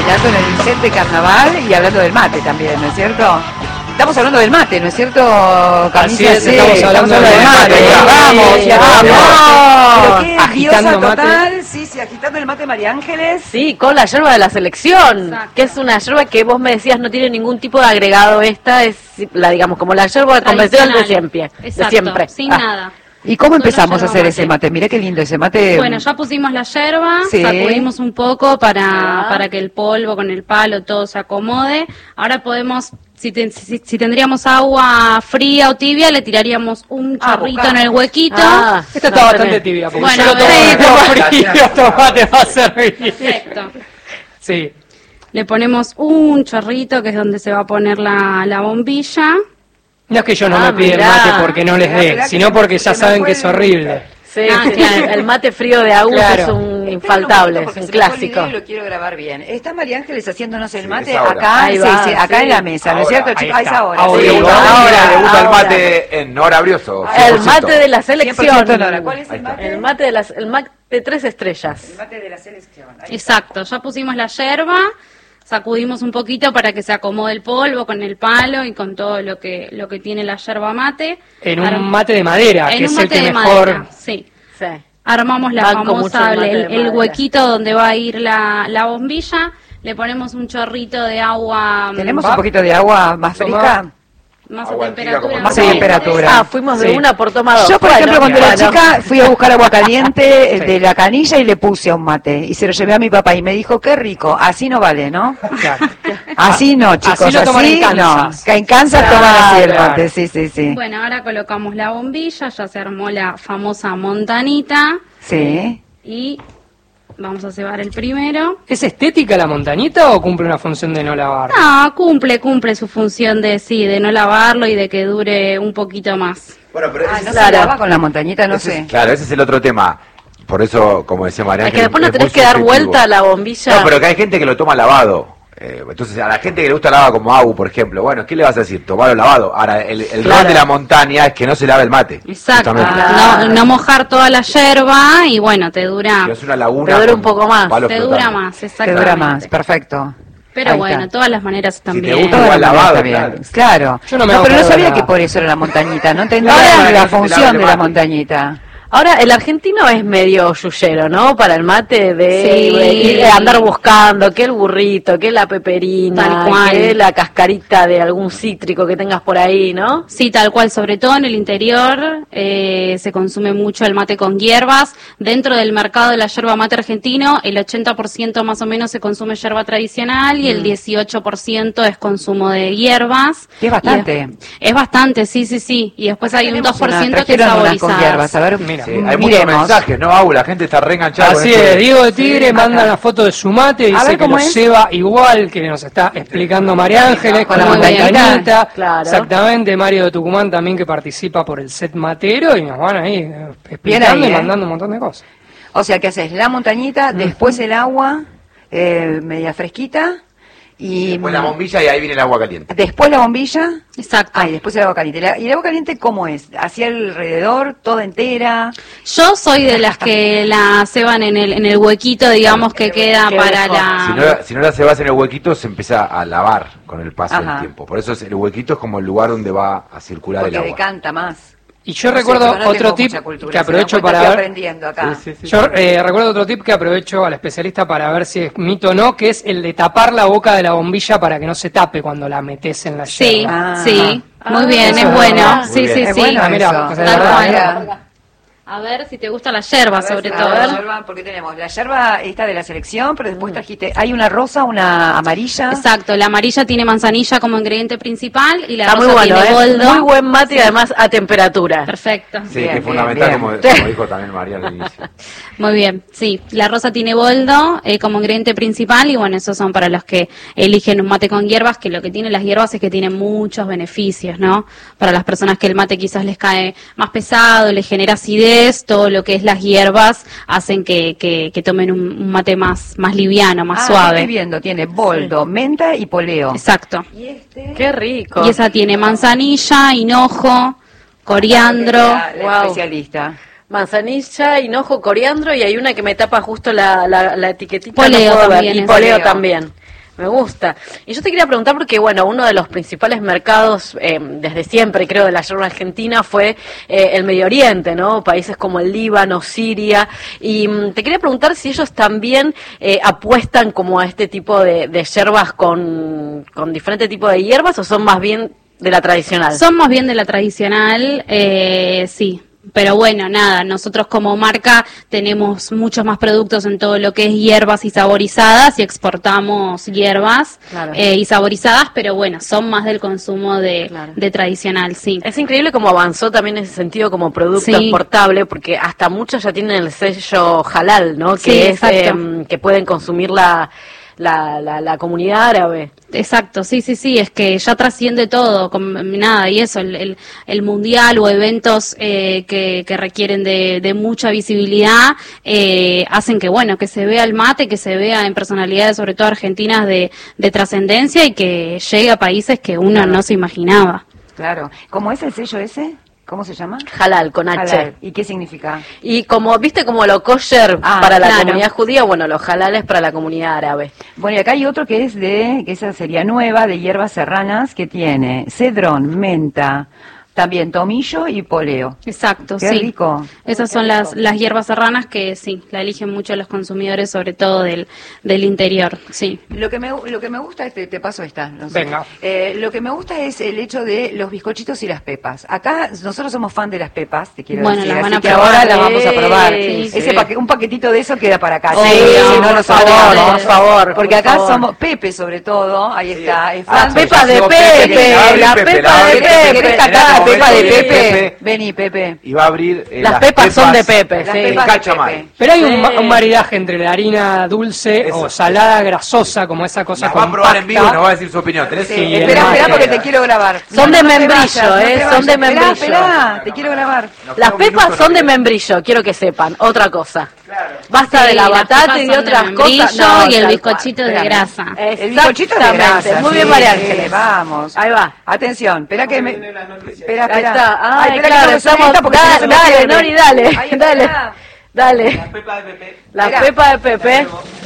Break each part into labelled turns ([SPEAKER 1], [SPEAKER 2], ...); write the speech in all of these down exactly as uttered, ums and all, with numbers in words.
[SPEAKER 1] caminando en el set de carnaval y hablando del mate también, ¿no es cierto? Estamos hablando del mate, ¿no es cierto, Camisa?
[SPEAKER 2] Así es,
[SPEAKER 1] sí,
[SPEAKER 2] estamos hablando,
[SPEAKER 1] estamos hablando del mate. Vamos, ya vamos. Pero qué
[SPEAKER 3] Agitando
[SPEAKER 1] diosa
[SPEAKER 3] mate.
[SPEAKER 1] total. Sí, sí, agitando el mate, María Ángeles.
[SPEAKER 4] Sí, con la yerba de la selección,
[SPEAKER 5] Exacto.
[SPEAKER 4] que es una yerba que vos me decías no tiene ningún tipo de agregado. Esta es, la digamos, como la yerba convencional de siempre.
[SPEAKER 5] Exacto,
[SPEAKER 4] de siempre.
[SPEAKER 5] sin
[SPEAKER 4] Ah.
[SPEAKER 5] nada.
[SPEAKER 1] ¿Y cómo
[SPEAKER 5] Solo
[SPEAKER 1] empezamos a
[SPEAKER 5] yerba
[SPEAKER 1] hacer
[SPEAKER 5] mate.
[SPEAKER 1] ese mate? Mirá qué lindo ese mate.
[SPEAKER 5] Bueno, ya pusimos la yerba,
[SPEAKER 1] Sí.
[SPEAKER 5] sacudimos un poco para,
[SPEAKER 4] Ah.
[SPEAKER 5] para que el polvo con el palo todo se acomode. Ahora podemos, si, te- si, si tendríamos agua fría o tibia, le tiraríamos un
[SPEAKER 1] Ah,
[SPEAKER 5] chorrito
[SPEAKER 1] buscá.
[SPEAKER 5] en el huequito.
[SPEAKER 4] Ah,
[SPEAKER 2] Esta está
[SPEAKER 4] no,
[SPEAKER 2] bastante
[SPEAKER 4] tremendo.
[SPEAKER 2] tibia, porque
[SPEAKER 5] Bueno,
[SPEAKER 2] yo lo tomo
[SPEAKER 5] sí,
[SPEAKER 2] de agua fría, tomate va a servir.
[SPEAKER 5] Perfecto.
[SPEAKER 2] Sí.
[SPEAKER 5] Le ponemos un chorrito, que es donde se va a poner la, la bombilla.
[SPEAKER 2] No es que yo no
[SPEAKER 4] Ah,
[SPEAKER 2] me pide el
[SPEAKER 4] mirá.
[SPEAKER 2] mate porque no les
[SPEAKER 1] Mirá,
[SPEAKER 2] dé,
[SPEAKER 1] mirá
[SPEAKER 2] sino
[SPEAKER 1] que-
[SPEAKER 2] porque ya
[SPEAKER 1] que me
[SPEAKER 2] saben que es
[SPEAKER 1] pueden-
[SPEAKER 2] horrible.
[SPEAKER 4] Sí,
[SPEAKER 5] Ah,
[SPEAKER 4] sí,
[SPEAKER 5] claro.
[SPEAKER 4] el mate frío de Agus
[SPEAKER 2] Claro.
[SPEAKER 4] es un
[SPEAKER 1] Esperen
[SPEAKER 4] infaltable,
[SPEAKER 1] un momento,
[SPEAKER 4] es un
[SPEAKER 1] porque se me fue el
[SPEAKER 4] clásico.
[SPEAKER 1] video y lo quiero grabar bien. Está María Ángeles haciéndonos el
[SPEAKER 6] Sí,
[SPEAKER 1] mate
[SPEAKER 6] es ahora.
[SPEAKER 1] acá,
[SPEAKER 4] Ahí
[SPEAKER 1] sí,
[SPEAKER 4] va,
[SPEAKER 1] sí, acá
[SPEAKER 4] sí.
[SPEAKER 1] en la mesa, ¿no es
[SPEAKER 6] Ahora,
[SPEAKER 1] cierto,
[SPEAKER 2] ahí
[SPEAKER 1] chicos? Ah, es
[SPEAKER 2] está.
[SPEAKER 1] ahora.
[SPEAKER 2] Ahora,
[SPEAKER 1] sí,
[SPEAKER 6] Le gusta,
[SPEAKER 4] ahora,
[SPEAKER 6] le gusta el
[SPEAKER 4] ahora.
[SPEAKER 6] mate en Nora Brioso.
[SPEAKER 4] El mate de la
[SPEAKER 1] cien por ciento
[SPEAKER 4] selección.
[SPEAKER 1] Nora. ¿Cuál es
[SPEAKER 6] Ahí
[SPEAKER 1] el
[SPEAKER 6] está.
[SPEAKER 1] mate?
[SPEAKER 4] El mate de las, el mate de tres estrellas.
[SPEAKER 1] El mate de la selección. Ahí
[SPEAKER 5] Exacto, ya pusimos la yerba, sacudimos un poquito para que se acomode el polvo con el palo y con todo lo que lo que tiene la yerba mate.
[SPEAKER 2] En un
[SPEAKER 5] Ar-
[SPEAKER 2] mate de madera,
[SPEAKER 5] en
[SPEAKER 2] que
[SPEAKER 5] un
[SPEAKER 2] es el
[SPEAKER 5] mate
[SPEAKER 2] que
[SPEAKER 5] de
[SPEAKER 2] mejor...
[SPEAKER 5] madera, sí.
[SPEAKER 4] Sí.
[SPEAKER 5] Armamos la
[SPEAKER 4] Banco mucho
[SPEAKER 5] famosa,
[SPEAKER 4] el mate
[SPEAKER 5] el,
[SPEAKER 4] de
[SPEAKER 5] el
[SPEAKER 4] madera.
[SPEAKER 5] huequito donde va a ir la, la bombilla, le ponemos un chorrito de agua.
[SPEAKER 1] ¿Tenemos
[SPEAKER 2] Va.
[SPEAKER 1] un poquito de agua más
[SPEAKER 2] Toma.
[SPEAKER 1] fría?
[SPEAKER 5] Más a
[SPEAKER 6] Agua tibia
[SPEAKER 5] temperatura.
[SPEAKER 6] como
[SPEAKER 1] Más a
[SPEAKER 6] Sí.
[SPEAKER 1] temperatura.
[SPEAKER 4] Ah, fuimos de
[SPEAKER 2] Sí.
[SPEAKER 4] una por toma dos.
[SPEAKER 1] Yo, por
[SPEAKER 4] Bueno,
[SPEAKER 1] ejemplo, cuando era
[SPEAKER 4] bueno.
[SPEAKER 1] chica, fui a buscar agua caliente
[SPEAKER 2] Sí.
[SPEAKER 1] de la canilla y le puse a un mate. Y se lo llevé a mi papá y me dijo, qué rico, así no vale, ¿no?
[SPEAKER 2] Claro.
[SPEAKER 1] Así no, chicos,
[SPEAKER 2] Así lo toman en
[SPEAKER 1] no.
[SPEAKER 2] Kansas.
[SPEAKER 1] Que en Kansas
[SPEAKER 4] Claro.
[SPEAKER 1] toman así el mate, sí, sí, sí.
[SPEAKER 5] Bueno, ahora colocamos la bombilla, ya se armó la famosa montanita
[SPEAKER 1] Sí.
[SPEAKER 5] y vamos a cebar el primero.
[SPEAKER 2] ¿Es estética la montañita o cumple una función de no lavar?
[SPEAKER 5] No, cumple, cumple su función de sí, de no lavarlo y de que dure un poquito más.
[SPEAKER 6] Bueno, pero
[SPEAKER 1] Ah,
[SPEAKER 6] ese,
[SPEAKER 1] no
[SPEAKER 6] es-
[SPEAKER 1] se
[SPEAKER 4] Claro.
[SPEAKER 1] lava con la montañita, no
[SPEAKER 6] ese
[SPEAKER 1] sé.
[SPEAKER 6] es- claro, ese es el otro tema. Por eso, como decía María
[SPEAKER 4] Es que
[SPEAKER 6] Ángeles,
[SPEAKER 4] después no
[SPEAKER 6] es
[SPEAKER 4] tenés
[SPEAKER 6] muy
[SPEAKER 4] que dar
[SPEAKER 6] subjetivo.
[SPEAKER 4] vuelta a la bombilla.
[SPEAKER 6] No, pero que hay gente que lo toma lavado. Eh, entonces, a la gente que le gusta lavado como Agu, por ejemplo, bueno, ¿qué le vas a decir? Tomarlo lavado. Ahora, el, el
[SPEAKER 4] Claro.
[SPEAKER 6] rol de la montaña es que no se lave el mate.
[SPEAKER 5] Exacto.
[SPEAKER 6] Justamente.
[SPEAKER 1] Ah.
[SPEAKER 5] No, no mojar toda la yerba y bueno, te dura,
[SPEAKER 6] Que es una laguna.
[SPEAKER 4] Te dura
[SPEAKER 6] con
[SPEAKER 4] un poco más.
[SPEAKER 6] palos
[SPEAKER 5] te dura
[SPEAKER 6] flotando.
[SPEAKER 5] más,
[SPEAKER 1] Te
[SPEAKER 5] exactamente.
[SPEAKER 1] dura más, perfecto.
[SPEAKER 5] Pero
[SPEAKER 1] Ahí
[SPEAKER 5] bueno,
[SPEAKER 1] está.
[SPEAKER 5] todas las maneras están
[SPEAKER 6] Si te
[SPEAKER 5] bien.
[SPEAKER 6] gusta,
[SPEAKER 1] Todas
[SPEAKER 6] igual
[SPEAKER 1] las
[SPEAKER 6] lavado,
[SPEAKER 1] maneras
[SPEAKER 6] claro.
[SPEAKER 1] está bien. Claro.
[SPEAKER 2] Yo no me
[SPEAKER 1] no,
[SPEAKER 2] hago
[SPEAKER 1] pero no
[SPEAKER 2] cargo de
[SPEAKER 1] sabía
[SPEAKER 2] nada.
[SPEAKER 1] que por eso era la montañita. No entendía
[SPEAKER 6] Ahora,
[SPEAKER 1] la
[SPEAKER 6] que no se
[SPEAKER 1] función
[SPEAKER 6] lave
[SPEAKER 1] de
[SPEAKER 6] el
[SPEAKER 1] la
[SPEAKER 6] mate.
[SPEAKER 1] montañita.
[SPEAKER 4] Ahora, el argentino es medio yuyero, ¿no? Para el mate de,
[SPEAKER 5] Sí.
[SPEAKER 4] de ir- de andar buscando que el burrito, que la peperina,
[SPEAKER 5] Tal cual.
[SPEAKER 4] que la cascarita de algún cítrico que tengas por ahí, ¿no?
[SPEAKER 5] Sí, tal cual, sobre todo en el interior eh, se consume mucho el mate con hierbas. Dentro del mercado de la yerba mate argentino, el ochenta por ciento más o menos se consume yerba tradicional y el dieciocho por ciento es consumo de hierbas.
[SPEAKER 1] Que es bastante.
[SPEAKER 5] Y es, es bastante, sí, sí, sí. Y después hay un
[SPEAKER 1] Tenemos
[SPEAKER 5] dos por
[SPEAKER 1] una-
[SPEAKER 5] ciento que es
[SPEAKER 1] trajeron unas con
[SPEAKER 5] saborizadas.
[SPEAKER 1] hierbas. A ver,
[SPEAKER 2] Mira.
[SPEAKER 6] Sí, hay muchos
[SPEAKER 1] miremos.
[SPEAKER 6] mensajes, ¿no, Agu? La gente está reenganchada. con
[SPEAKER 2] Así
[SPEAKER 6] esto de-
[SPEAKER 2] es, Diego de Tigre
[SPEAKER 1] Sí,
[SPEAKER 2] manda
[SPEAKER 1] acá.
[SPEAKER 2] una foto de su mate,
[SPEAKER 1] A
[SPEAKER 2] dice
[SPEAKER 1] ver
[SPEAKER 2] que
[SPEAKER 1] cómo
[SPEAKER 2] lo
[SPEAKER 1] es.
[SPEAKER 2] ceba igual que nos está explicando María Ángeles con la
[SPEAKER 1] Con la
[SPEAKER 2] montañita.
[SPEAKER 1] montañita.
[SPEAKER 4] Claro.
[SPEAKER 2] Exactamente, Mario de Tucumán también que participa por el set matero y nos van ahí eh, explicando
[SPEAKER 1] ahí,
[SPEAKER 2] y
[SPEAKER 1] ¿eh?
[SPEAKER 2] mandando un montón de cosas.
[SPEAKER 1] O sea, que haces la montañita, después el agua, eh, media fresquita, y
[SPEAKER 6] Después la bombilla y ahí viene el agua caliente.
[SPEAKER 1] después la bombilla.
[SPEAKER 5] Exacto.
[SPEAKER 1] Ah, y después el agua caliente. La- ¿Y el agua caliente cómo es? ¿Hacia alrededor, toda entera?
[SPEAKER 5] Yo soy de las que la ceban en el, en el huequito, digamos, que queda
[SPEAKER 4] Qué
[SPEAKER 5] para
[SPEAKER 4] mejor.
[SPEAKER 5] la...
[SPEAKER 6] Si no, la- si no la cebas en el huequito, se empieza a lavar con el paso
[SPEAKER 1] Ajá.
[SPEAKER 6] del tiempo. Por eso es, el huequito es como el lugar donde va a circular
[SPEAKER 1] Porque
[SPEAKER 6] el agua.
[SPEAKER 1] decanta más.
[SPEAKER 2] Y yo
[SPEAKER 1] No sé,
[SPEAKER 2] recuerdo
[SPEAKER 1] yo no
[SPEAKER 2] otro
[SPEAKER 1] tengo
[SPEAKER 2] tip
[SPEAKER 1] mucha cultura,
[SPEAKER 2] que
[SPEAKER 1] se dan
[SPEAKER 2] aprovecho
[SPEAKER 1] cuenta,
[SPEAKER 2] para
[SPEAKER 1] estoy
[SPEAKER 2] ver.
[SPEAKER 1] aprendiendo acá.
[SPEAKER 6] Sí, sí, sí.
[SPEAKER 2] Yo eh, recuerdo otro tip que aprovecho al especialista para ver si es mito o no, que es el de tapar la boca de la bombilla para que no se tape cuando la metes en la
[SPEAKER 5] Sí,
[SPEAKER 2] yerba.
[SPEAKER 1] Ah.
[SPEAKER 5] sí, muy bien,
[SPEAKER 2] eso
[SPEAKER 5] es bueno.
[SPEAKER 6] muy
[SPEAKER 5] Sí,
[SPEAKER 6] bien.
[SPEAKER 5] sí,
[SPEAKER 1] Es
[SPEAKER 5] sí.
[SPEAKER 1] bueno
[SPEAKER 2] Ah, mira,
[SPEAKER 1] eso.
[SPEAKER 2] o sea,
[SPEAKER 5] de verdad.
[SPEAKER 1] Mira.
[SPEAKER 5] A ver si te gusta la yerba,
[SPEAKER 1] A ver,
[SPEAKER 5] sobre
[SPEAKER 1] a
[SPEAKER 5] todo.
[SPEAKER 1] ver, yerba, porque tenemos la yerba esta de la selección, pero después trajiste, hay una rosa, una amarilla.
[SPEAKER 5] Exacto, la amarilla tiene manzanilla como ingrediente principal y la
[SPEAKER 4] Está muy
[SPEAKER 5] rosa
[SPEAKER 4] bueno,
[SPEAKER 5] tiene
[SPEAKER 4] ¿eh?
[SPEAKER 5] boldo.
[SPEAKER 4] Muy buen mate y además a temperatura.
[SPEAKER 5] Perfecto.
[SPEAKER 6] Sí,
[SPEAKER 1] Bien,
[SPEAKER 6] que es
[SPEAKER 1] bien,
[SPEAKER 6] fundamental,
[SPEAKER 1] bien.
[SPEAKER 6] Como, como dijo también María al inicio.
[SPEAKER 5] Muy bien, sí. La rosa tiene boldo eh, como ingrediente principal y bueno, esos son para los que eligen un mate con hierbas, que lo que tienen las hierbas es que tienen muchos beneficios, ¿no? Para las personas que el mate quizás les cae más pesado, les genera acidez, todo lo que es las hierbas hacen que, que, que tomen un, un mate más, más liviano, más
[SPEAKER 1] Ah,
[SPEAKER 5] suave.
[SPEAKER 1] estoy viendo, tiene boldo, menta y poleo.
[SPEAKER 5] Exacto.
[SPEAKER 1] Y este...
[SPEAKER 4] Qué rico.
[SPEAKER 5] Y esa tiene manzanilla, hinojo, coriandro.
[SPEAKER 1] La, la
[SPEAKER 4] Wow.
[SPEAKER 1] especialista.
[SPEAKER 4] Manzanilla, hinojo, coriandro y hay una que me tapa justo la, la, la etiquetita.
[SPEAKER 5] Poleo
[SPEAKER 4] no puedo ver.
[SPEAKER 5] también
[SPEAKER 4] Y
[SPEAKER 5] es.
[SPEAKER 4] poleo
[SPEAKER 1] Poleo.
[SPEAKER 4] también. Me gusta. Y yo te quería preguntar porque, bueno, uno de los principales mercados eh, desde siempre, creo, de la yerba argentina fue eh, el Medio Oriente, ¿no? Países como el Líbano, Siria. Y mm, te quería preguntar si ellos también eh, apuestan como a este tipo de, de yerbas con, con diferente tipo de hierbas, o son más bien de la tradicional.
[SPEAKER 5] Son más bien de la tradicional, eh, sí. Pero bueno, nada, nosotros como marca tenemos muchos más productos en todo lo que es hierbas y saborizadas y exportamos hierbas
[SPEAKER 4] Claro.
[SPEAKER 5] eh, y saborizadas, pero bueno, son más del consumo de,
[SPEAKER 4] Claro.
[SPEAKER 5] de tradicional, sí.
[SPEAKER 4] Es increíble cómo avanzó también en ese sentido como producto
[SPEAKER 5] Sí.
[SPEAKER 4] exportable, porque hasta muchos ya tienen el sello halal, ¿no? Que
[SPEAKER 5] Sí,
[SPEAKER 4] es
[SPEAKER 5] exacto.
[SPEAKER 4] eh, que pueden consumir la, la, la, la comunidad árabe.
[SPEAKER 5] Exacto, sí, sí, sí, es que ya trasciende todo, con, nada, y eso, el, el, el mundial o eventos eh, que, que requieren de, de mucha visibilidad, eh, hacen que, bueno, que se vea el mate, que se vea en personalidades, sobre todo argentinas, de, de trascendencia y que llegue a países que uno no se imaginaba.
[SPEAKER 1] Claro. ¿Cómo es el sello ese? ¿Cómo se llama?
[SPEAKER 4] Halal, con H.
[SPEAKER 1] Halal. ¿Y qué significa?
[SPEAKER 4] Y como, viste, como lo kosher
[SPEAKER 1] Ah,
[SPEAKER 4] para la
[SPEAKER 5] claro.
[SPEAKER 4] comunidad judía, bueno, los halales para la comunidad árabe.
[SPEAKER 1] Bueno, y acá hay otro que es de, que esa sería nueva, de hierbas serranas, que tiene cedrón, menta, también tomillo y poleo.
[SPEAKER 5] Exacto,
[SPEAKER 1] Qué
[SPEAKER 5] sí.
[SPEAKER 1] rico.
[SPEAKER 5] Esas
[SPEAKER 1] Qué
[SPEAKER 5] son
[SPEAKER 1] rico.
[SPEAKER 5] las, las hierbas serranas que sí, la eligen mucho los consumidores, sobre todo del, del interior, sí.
[SPEAKER 1] Lo que me lo que me gusta es, te, te paso esta, no sé.
[SPEAKER 2] Venga.
[SPEAKER 1] Eh, lo que me gusta es el hecho de los bizcochitos y las pepas. Acá nosotros somos fan de las pepas, te quiero
[SPEAKER 5] Bueno,
[SPEAKER 1] decir,
[SPEAKER 5] las van
[SPEAKER 1] así
[SPEAKER 5] a
[SPEAKER 1] que
[SPEAKER 5] probar.
[SPEAKER 1] ahora las vamos a probar.
[SPEAKER 4] Sí,
[SPEAKER 1] Ese
[SPEAKER 4] sí.
[SPEAKER 1] paque- un paquetito de eso queda para acá.
[SPEAKER 4] Obvio,
[SPEAKER 1] Sí, no
[SPEAKER 4] por
[SPEAKER 1] nos
[SPEAKER 4] favor,
[SPEAKER 1] olvidamos.
[SPEAKER 4] por favor,
[SPEAKER 1] Porque
[SPEAKER 4] por
[SPEAKER 1] acá
[SPEAKER 4] favor.
[SPEAKER 1] somos Pepe sobre todo, ahí está. Es
[SPEAKER 4] Ah,
[SPEAKER 1] fan
[SPEAKER 4] pepa de
[SPEAKER 6] Yo,
[SPEAKER 4] Pepe,
[SPEAKER 6] Pepe,
[SPEAKER 4] la
[SPEAKER 6] la
[SPEAKER 4] pepa
[SPEAKER 6] Pepe, la
[SPEAKER 4] de
[SPEAKER 6] Pepe,
[SPEAKER 4] Pepe.
[SPEAKER 1] ¿Querés
[SPEAKER 6] Pepe,
[SPEAKER 1] catar la
[SPEAKER 6] Pepe,
[SPEAKER 1] pepa de
[SPEAKER 6] Pepe,
[SPEAKER 1] Pepe?
[SPEAKER 6] Pepe.
[SPEAKER 1] Vení, Pepe.
[SPEAKER 6] Y va a abrir eh,
[SPEAKER 4] Las pepas son de Pepe,
[SPEAKER 1] Las
[SPEAKER 4] sí.
[SPEAKER 1] pepas de
[SPEAKER 6] Cachamay.
[SPEAKER 1] Pepe.
[SPEAKER 2] Pero hay un,
[SPEAKER 4] Sí.
[SPEAKER 2] ma- un maridaje entre la harina dulce
[SPEAKER 6] Eso.
[SPEAKER 2] o salada grasosa, como esa cosa
[SPEAKER 6] Las va a probar en vivo y
[SPEAKER 2] compacta.
[SPEAKER 6] nos va a decir su opinión. ¿Tenés
[SPEAKER 1] Sí,
[SPEAKER 2] Sí,
[SPEAKER 6] un-
[SPEAKER 2] el
[SPEAKER 1] espera,
[SPEAKER 2] mate.
[SPEAKER 1] espera porque te quiero grabar.
[SPEAKER 4] Son de
[SPEAKER 1] te
[SPEAKER 4] membrillo,
[SPEAKER 1] vayas, no te
[SPEAKER 4] eh,
[SPEAKER 1] vayas.
[SPEAKER 4] son de
[SPEAKER 1] Esperá,
[SPEAKER 4] membrillo.
[SPEAKER 1] esperá, te quiero grabar.
[SPEAKER 6] Nos
[SPEAKER 4] Las
[SPEAKER 6] queda un
[SPEAKER 4] pepas
[SPEAKER 6] minuto,
[SPEAKER 4] son de
[SPEAKER 6] no
[SPEAKER 4] membrillo, quiero que sepan. Otra cosa. Basta
[SPEAKER 5] Sí,
[SPEAKER 4] de la
[SPEAKER 5] las
[SPEAKER 4] batata
[SPEAKER 5] pepas
[SPEAKER 4] y de
[SPEAKER 5] son de
[SPEAKER 4] otras
[SPEAKER 5] membrillo
[SPEAKER 4] cosas. No,
[SPEAKER 5] y el
[SPEAKER 4] tal
[SPEAKER 5] bizcochito
[SPEAKER 4] cual.
[SPEAKER 5] de
[SPEAKER 1] Espérame.
[SPEAKER 5] grasa.
[SPEAKER 1] El bizcochito de
[SPEAKER 4] Exactamente.
[SPEAKER 1] grasa.
[SPEAKER 4] Muy
[SPEAKER 1] sí,
[SPEAKER 4] bien, María
[SPEAKER 1] sí,
[SPEAKER 4] Ángeles.
[SPEAKER 1] vamos.
[SPEAKER 4] Ahí va.
[SPEAKER 1] Atención, espera que me... Espera,
[SPEAKER 4] Ahí
[SPEAKER 1] espera.
[SPEAKER 4] está. Ay,
[SPEAKER 1] espera que
[SPEAKER 4] claro,
[SPEAKER 1] tengo que subir
[SPEAKER 4] estamos...
[SPEAKER 1] esta porque si no
[SPEAKER 4] da-
[SPEAKER 1] se me
[SPEAKER 4] dale,
[SPEAKER 1] pierde.
[SPEAKER 4] Nori, dale.
[SPEAKER 1] Ahí,
[SPEAKER 4] Dale.
[SPEAKER 1] espera.
[SPEAKER 4] Dale.
[SPEAKER 6] Pepa de Pepe.
[SPEAKER 4] La
[SPEAKER 1] Mirá.
[SPEAKER 4] pepa de Pepe.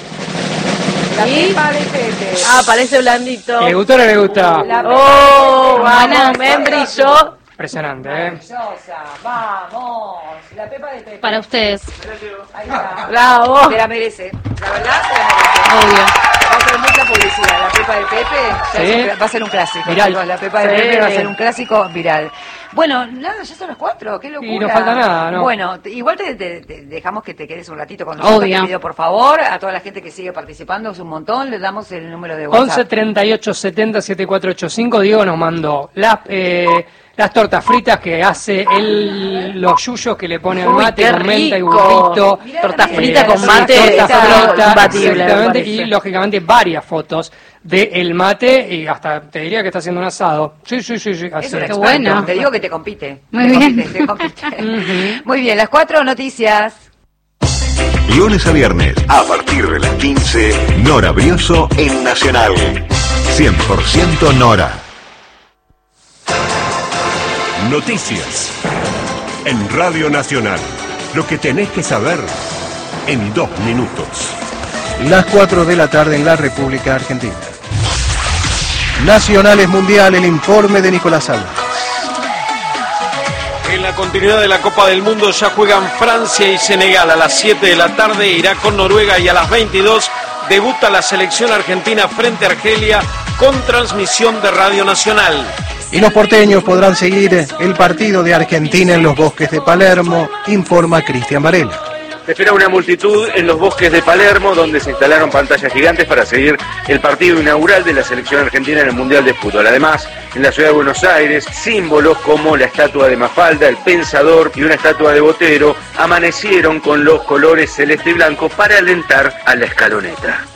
[SPEAKER 1] La
[SPEAKER 4] ¿Y?
[SPEAKER 1] pepa de Pepe.
[SPEAKER 4] Ah, parece blandito.
[SPEAKER 2] ¿Le gustó o no le gusta?
[SPEAKER 1] La pepa
[SPEAKER 4] Oh,
[SPEAKER 1] de Pepe.
[SPEAKER 4] vamos, membrillo.
[SPEAKER 2] Impresionante, ¿eh?
[SPEAKER 1] Maravillosa, vamos. La pepa de Pepe.
[SPEAKER 5] Para ustedes,
[SPEAKER 1] Ahí está.
[SPEAKER 4] Bravo.
[SPEAKER 1] Se la merece. La verdad, se la merece.
[SPEAKER 5] obvio.
[SPEAKER 1] Va a ser mucha publicidad. La pepa de Pepe ya
[SPEAKER 2] Sí.
[SPEAKER 1] es un cla- va a ser un clásico.
[SPEAKER 2] Viral.
[SPEAKER 1] chicos. La pepa de
[SPEAKER 4] Sí.
[SPEAKER 1] Pepe va a ser un clásico viral. Bueno, nada, ya son las cuatro. Qué locura.
[SPEAKER 2] Y no falta nada, ¿no?
[SPEAKER 1] Bueno, te- igual te, te- te dejamos que te quedes un ratito con nosotros.
[SPEAKER 5] Obvio.
[SPEAKER 1] Te pido, por favor, a toda la gente que sigue participando, es un montón. Les damos el número de WhatsApp.
[SPEAKER 2] once treinta y ocho setenta setenta y cuatro ochenta y cinco. Diego nos mandó las, eh, las tortas fritas que hace él, los yuyos que le pone al
[SPEAKER 4] Uy,
[SPEAKER 2] mate
[SPEAKER 4] qué
[SPEAKER 2] con menta y
[SPEAKER 4] rico.
[SPEAKER 2] burrito.
[SPEAKER 1] Mirá,
[SPEAKER 4] Torta
[SPEAKER 1] también.
[SPEAKER 4] frita con
[SPEAKER 2] Eh,
[SPEAKER 4] mate,
[SPEAKER 2] torta
[SPEAKER 4] está
[SPEAKER 2] frita,
[SPEAKER 4] imbatible, me
[SPEAKER 2] exactamente,
[SPEAKER 4] parece.
[SPEAKER 2] y lógicamente varias fotos del mate y hasta te diría que está haciendo un asado. Sí, sí, sí, sí.
[SPEAKER 1] Es
[SPEAKER 2] así.
[SPEAKER 1] un
[SPEAKER 5] Qué
[SPEAKER 1] experto.
[SPEAKER 5] bueno.
[SPEAKER 1] Te digo que te compite.
[SPEAKER 5] Muy
[SPEAKER 1] te
[SPEAKER 5] bien.
[SPEAKER 1] compite, te compite. Muy bien, las cuatro noticias.
[SPEAKER 3] Lunes a viernes, a partir de las quince, Nora Brioso en Nacional. cien por ciento Nora.
[SPEAKER 7] Noticias. En Radio Nacional. Lo que tenés que saber en dos minutos.
[SPEAKER 8] Las cuatro de la tarde en la República Argentina. Nacionales Mundial, el informe de Nicolás Álvarez.
[SPEAKER 9] En la continuidad de la Copa del Mundo ya juegan Francia y Senegal a las siete de la tarde, irá con Noruega y a las veintidós debuta la selección argentina frente a Argelia con transmisión de Radio Nacional.
[SPEAKER 8] Y los porteños podrán seguir el partido de Argentina en los bosques de Palermo, informa Cristian Varela.
[SPEAKER 10] Se espera una multitud en los bosques de Palermo, donde se instalaron pantallas gigantes para seguir el partido inaugural de la selección argentina en el Mundial de Fútbol. Además, en la ciudad de Buenos Aires, símbolos como la estatua de Mafalda, el Pensador y una estatua de Botero amanecieron con los colores celeste y blanco para alentar a la escaloneta.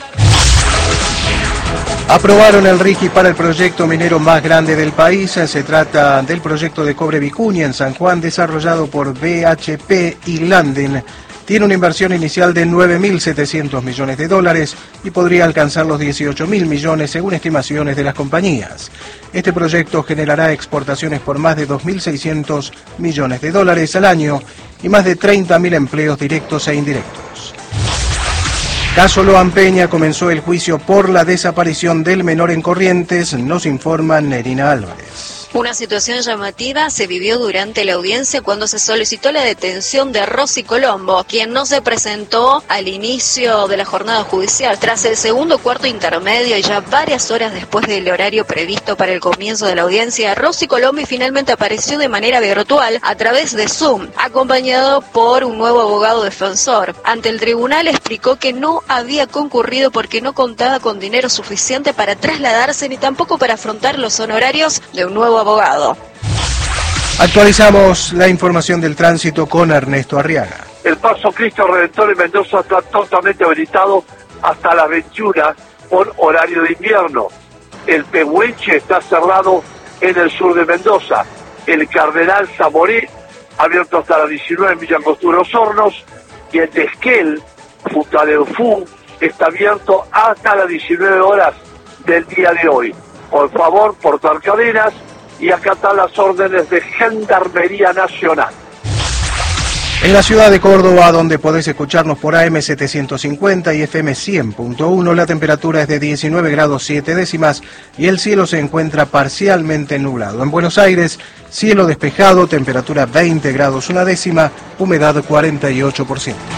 [SPEAKER 8] Aprobaron el RIGI para el proyecto minero más grande del país. Se trata del proyecto de Cobre Vicuña en San Juan, desarrollado por B H P y Landen. Tiene una inversión inicial de nueve mil setecientos millones de dólares y podría alcanzar los dieciocho mil millones según estimaciones de las compañías. Este proyecto generará exportaciones por más de dos mil seiscientos millones de dólares al año y más de treinta mil empleos directos e indirectos. Caso Loan Peña, comenzó el juicio por la desaparición del menor en Corrientes, nos informa Nerina Álvarez.
[SPEAKER 11] Una situación llamativa se vivió durante la audiencia cuando se solicitó la detención de Rosy Colombo, quien no se presentó al inicio de la jornada judicial. Tras el segundo cuarto intermedio y ya varias horas después del horario previsto para el comienzo de la audiencia, Rosy Colombo finalmente apareció de manera virtual a través de Zoom, acompañado por un nuevo abogado defensor. Ante el tribunal explicó que no había concurrido porque no contaba con dinero suficiente para trasladarse ni tampoco para afrontar los honorarios de un nuevo abogado.
[SPEAKER 8] Actualizamos la información del tránsito con Ernesto Arriaga.
[SPEAKER 12] El paso Cristo Redentor en Mendoza está totalmente habilitado hasta las veintiuna por horario de invierno. El Pehuenche está cerrado en el sur de Mendoza. El Cardenal Zamoré abierto hasta las diecinueve en Villa Angostura Hornos. Y el de Esquel, Futaleufú, está abierto hasta las diecinueve horas del día de hoy. Por favor, portar cadenas y acatar las órdenes de Gendarmería Nacional.
[SPEAKER 8] En la ciudad de Córdoba, donde podés escucharnos por A M setecientos cincuenta y F M cien punto uno, la temperatura es de diecinueve grados siete décimas y el cielo se encuentra parcialmente nublado. En Buenos Aires, cielo despejado, temperatura veinte grados una décima, humedad cuarenta y ocho por ciento.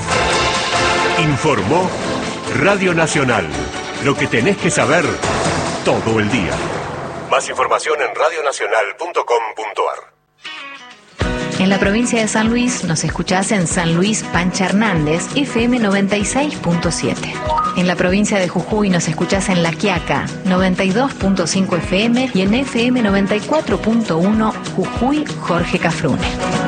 [SPEAKER 7] Informó Radio Nacional. Lo que tenés que saber todo el día. Más información en radio nacional punto com punto ar.
[SPEAKER 13] En la provincia de San Luis nos escuchás en San Luis Pancha Hernández, F M noventa y seis punto siete. En la provincia de Jujuy nos escuchás en La Quiaca, noventa y dos punto cinco F M y en F M noventa y cuatro punto uno Jujuy Jorge Cafrune.